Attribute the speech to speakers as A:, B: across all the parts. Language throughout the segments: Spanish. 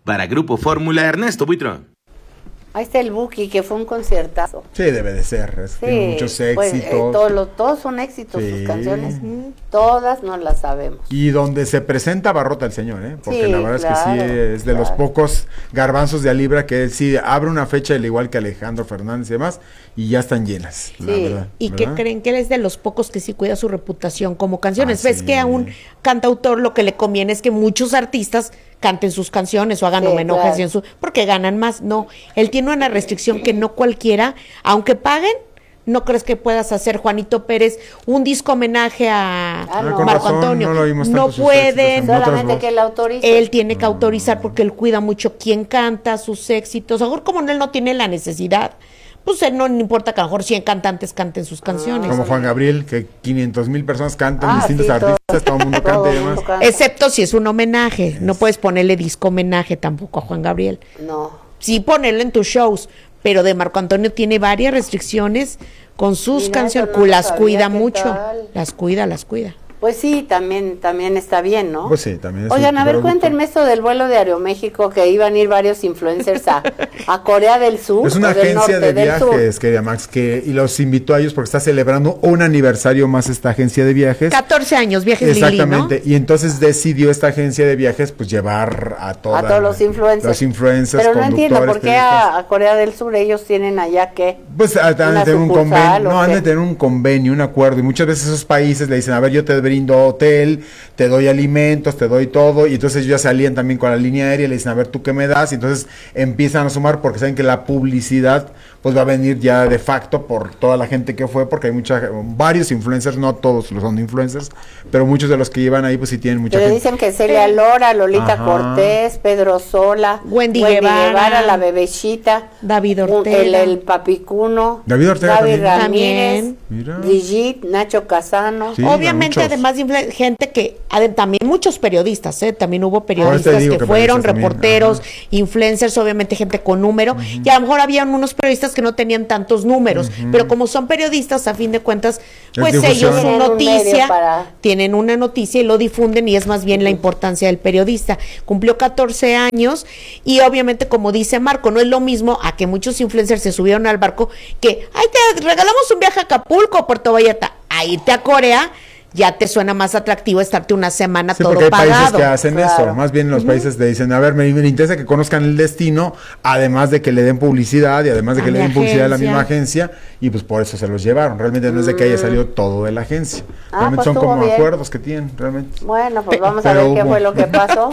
A: Para Grupo Fórmula, Ernesto Buitrón.
B: Ahí está el Buki, que fue un conciertazo.
C: Sí, debe de ser. Tiene muchos éxitos.
B: Pues, todos son éxitos, sus canciones. Todas no las sabemos.
C: Y donde se presenta abarrota el señor, porque la verdad es que sí, es de los pocos garbanzos de a libra que sí abre una fecha, al igual que Alejandro Fernández y demás, y ya están llenas.
B: Sí.
C: La verdad,
D: y que creen que él es de los pocos que sí cuida su reputación como canciones. Ves que a un cantautor lo que le conviene es que muchos artistas canten sus canciones o hagan homenajes porque ganan más. No, él tiene una restricción que no cualquiera, aunque paguen, ¿no crees que puedas hacer, Juanito Pérez, un disco homenaje a Marco Antonio? No pueden,
B: solamente que él autorice.
D: Él tiene que autorizar porque él cuida mucho quién canta, sus éxitos. A lo mejor como él no tiene la necesidad, pues él no importa que a lo mejor 100 cantantes canten sus canciones.
C: Como Juan Gabriel, que 500,000 personas cantan, distintos artistas, todo el mundo canta y demás.
D: Excepto si es un homenaje, no puedes ponerle disco homenaje tampoco a Juan Gabriel.
B: No.
D: Sí ponerlo en tus shows, pero de Marco Antonio tiene varias restricciones con sus canciones, las cuida mucho, las cuida.
B: Pues sí, también está bien, ¿no?
C: Pues sí, también.
B: Oigan, a ver, cuéntenme esto del vuelo de Aeroméxico, que iban a ir varios influencers a Corea del Sur.
C: Es una agencia de viajes, querida Max, y los invitó a ellos porque está celebrando un aniversario más esta agencia de viajes.
D: 14 años, Viajes Lili, ¿no?
C: Exactamente, y entonces decidió esta agencia de viajes pues llevar a todos los influencers.
B: Pero no entiendo por qué a Corea del Sur ellos tienen allá que
C: pues han de tener un convenio, han de tener un convenio, un acuerdo, y muchas veces esos países le dicen, a ver, yo te brindo hotel, te doy alimentos, te doy todo, y entonces ellos ya salían también con la línea aérea, le dicen, a ver, ¿tú qué me das? Y entonces empiezan a sumar porque saben que la publicidad pues va a venir ya de facto por toda la gente que fue, porque hay varios influencers, no todos son influencers, pero muchos de los que llevan ahí pues sí tienen mucha gente.
B: Dicen que Celia Lora, Lolita Cortés, Pedro Sola,
D: Wendy Guevara,
B: la Bebechita,
D: David Ortega,
B: el Papicuno,
C: David Ortega
B: Ramírez, Brigitte, Nacho Casano.
D: Sí, obviamente además de gente que, también muchos periodistas, también hubo periodistas que fueron, reporteros, influencers, obviamente gente con número, y a lo mejor habían unos periodistas que no tenían tantos números, pero como son periodistas, a fin de cuentas, pues ellos su noticia, tienen una noticia y lo difunden, y es más bien la importancia del periodista. Cumplió 14 años, y obviamente, como dice Marco, no es lo mismo a que muchos influencers se subieron al barco que, ay, te regalamos un viaje a Acapulco o Puerto Vallarta, a irte a Corea. Ya te suena más atractivo estarte una semana todo
C: porque hay
D: pagado.
C: países que hacen eso, más bien los países te dicen, a ver, me interesa que conozcan el destino, además de que le den publicidad y además de que le den publicidad a la misma agencia, y pues por eso se los llevaron. Realmente no es de que haya salido todo de la agencia. Realmente
B: pues
C: son como
B: bien.
C: acuerdos que tienen, realmente.
B: Bueno, pues vamos a ver qué fue lo que pasó.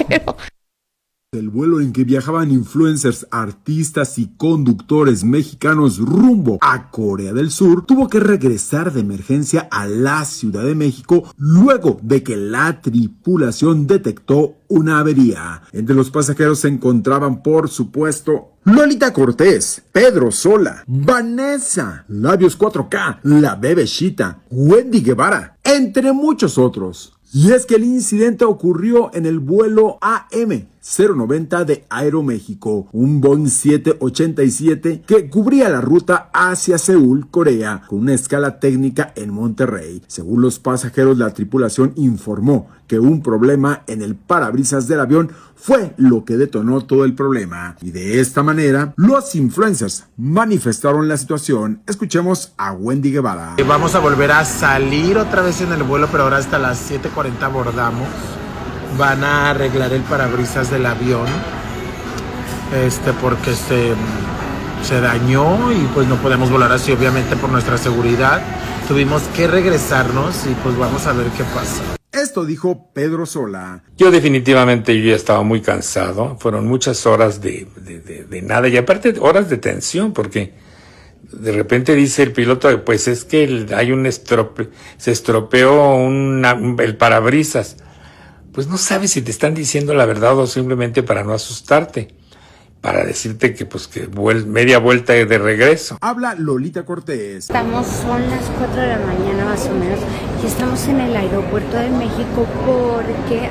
E: El vuelo en que viajaban influencers, artistas y conductores mexicanos rumbo a Corea del Sur tuvo que regresar de emergencia a la Ciudad de México luego de que la tripulación detectó una avería. Entre los pasajeros se encontraban, por supuesto, Lolita Cortés, Pedro Sola, Vanessa, Labios 4K, La Bebechita, Wendy Guevara, entre muchos otros. Y es que el incidente ocurrió en el vuelo AM090 de Aeroméxico, un Boeing 787 que cubría la ruta hacia Seúl, Corea, con una escala técnica en Monterrey. Según los pasajeros, la tripulación informó que un problema en el parabrisas del avión fue lo que detonó todo el problema. Y de esta manera, los influencers manifestaron la situación. Escuchemos a Wendy Guevara.
F: Vamos a volver a salir otra vez en el vuelo, pero ahora hasta las 7:40 abordamos. Van a arreglar el parabrisas del avión, porque se dañó y pues no podemos volar así, obviamente por nuestra seguridad. Tuvimos que regresarnos y pues vamos a ver qué pasa.
E: Esto dijo Pedro Sola.
G: Yo definitivamente ya estaba muy cansado. Fueron muchas horas de nada, y aparte horas de tensión, porque de repente dice el piloto, pues es que hay se estropeó el parabrisas. Pues no sabes si te están diciendo la verdad o simplemente para no asustarte, para decirte que media vuelta de regreso.
E: Habla Lolita Cortés.
H: Son las 4 de la mañana más o menos y estamos en el aeropuerto de México porque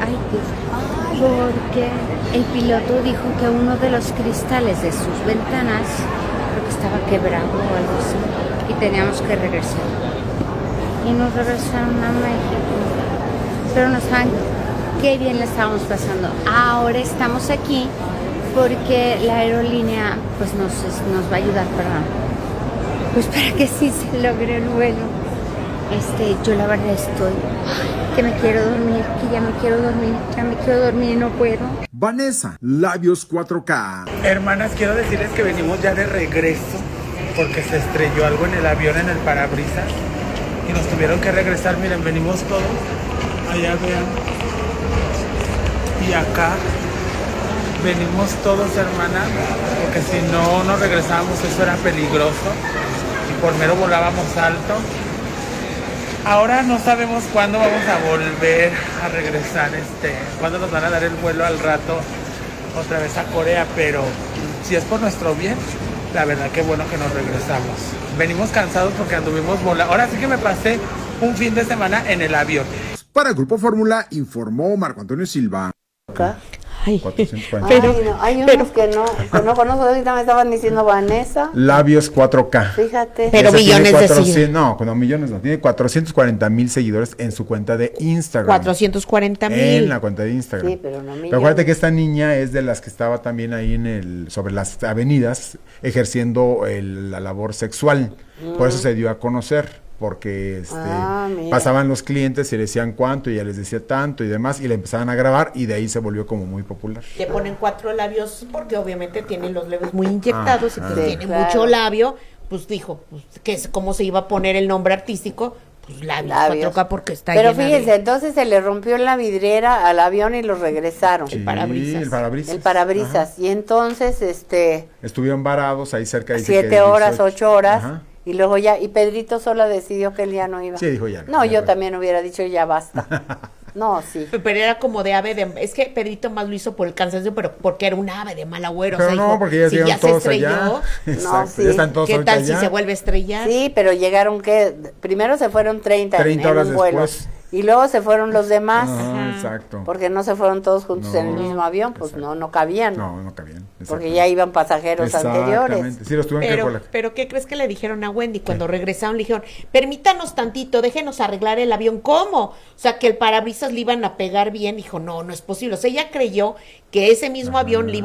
H: el piloto dijo que uno de los cristales de sus ventanas creo que estaba quebrado o algo así y teníamos que regresar. Y nos regresaron a México. Pero no saben qué bien la estábamos pasando. Ahora estamos aquí porque la aerolínea pues nos va a ayudar para que sí se logre el vuelo. Yo la verdad estoy que me quiero dormir, que ya me quiero dormir y no puedo.
E: Vanessa, Labios 4K.
F: Hermanas, quiero decirles que venimos ya de regreso porque se estrelló algo en el avión, en el parabrisas, y nos tuvieron que regresar. Miren, venimos todos, allá vean, y acá venimos todos, hermanas, porque si no nos regresábamos eso era peligroso y por mero volábamos alto. Ahora no sabemos cuándo vamos a volver a regresar, cuándo nos van a dar el vuelo al rato otra vez a Corea, pero si es por nuestro bien, la verdad que bueno que nos regresamos. Venimos cansados porque anduvimos volando. Ahora sí que me pasé un fin de semana en el avión.
E: Para Grupo Fórmula informó Marco Antonio Silva.
D: Ay,
C: 440.
B: Hay unos que no conozco. Ahorita me estaban diciendo Vanessa.
C: Labios 4K.
B: Fíjate.
D: Pero
C: Ese
D: millones
C: tiene
D: de seguidores.
C: No, millones no. Tiene 440,000 seguidores en su cuenta de Instagram.
D: 440,000.
C: En la cuenta de Instagram.
B: Sí, pero no millones.
C: Pero acuérdate que esta niña es de las que estaba también ahí sobre las avenidas ejerciendo la labor sexual. Por eso se dio a conocer. Porque pasaban los clientes y le decían cuánto y ella les decía tanto y demás y le empezaban a grabar y de ahí se volvió como muy popular.
D: Le ponen 4 labios porque obviamente tienen los labios muy inyectados y pues
B: Sí,
D: tiene
B: claro.
D: mucho labio, pues dijo que cómo se iba a poner el nombre artístico, pues labios. 4K porque está
B: Pero
D: llena
B: fíjense,
D: de...
B: entonces se le rompió la vidriera al avión y lo regresaron.
C: Sí,
D: El parabrisas.
C: El
B: parabrisas.
C: Ajá.
B: Y entonces,
C: Estuvieron varados ahí cerca de
B: 7 horas, 8 horas.
C: Ajá.
B: Y luego y Pedrito Sola decidió que él ya no iba.
C: Sí, dijo ya no.
B: No,
C: Ya
B: yo
C: fue.
B: también hubiera dicho ya basta. No, sí.
D: Pero era como de ave de... Es que Pedrito más lo hizo por el cansancio, pero porque era un ave de mal agüero.
C: Pero
D: o sea,
C: no,
D: dijo,
C: porque ya
D: si
C: llegaron
D: ya se
C: todos
D: estrelló,
C: allá. Exacto,
B: sí.
C: ya están todos
D: ¿qué
C: ahorita
D: tal si
C: allá.
D: se vuelve a estrellar?
B: Sí, pero llegaron primero se fueron 30 en
C: horas
B: un vuelo.
C: después.
B: Y luego se fueron los demás.
C: Ajá, exacto.
B: Porque no se fueron todos juntos
C: No,
B: en el mismo avión, pues no cabían.
C: No cabían.
B: Porque ya iban pasajeros anteriores.
C: Exactamente. Sí, los tuvieron que colar.
D: Pero ¿qué crees que le dijeron a Wendy? Cuando regresaron le dijeron, permítanos tantito, déjenos arreglar el avión. ¿Cómo? O sea, que el parabrisas le iban a pegar bien. Dijo, no es posible. O sea, ella creyó que ese mismo avión le iba